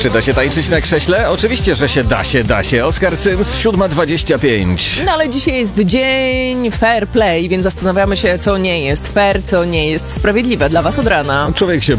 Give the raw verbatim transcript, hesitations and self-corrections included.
Czy da się tańczyć na krześle? Oczywiście, że się da się, da się. Oskar Cyms, siódma dwadzieścia pięć. No ale dzisiaj jest dzień fair play, więc zastanawiamy się, co nie jest fair, co nie jest sprawiedliwe dla was od rana. Człowiek się